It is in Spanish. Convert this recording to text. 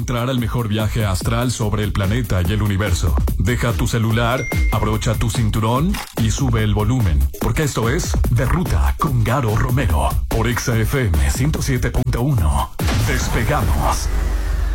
entrar al mejor viaje astral sobre el planeta y el universo. Deja tu celular, abrocha tu cinturón y sube el volumen, porque esto es De Ruta con Garo Romero por Exa FM 107.1. Despegamos.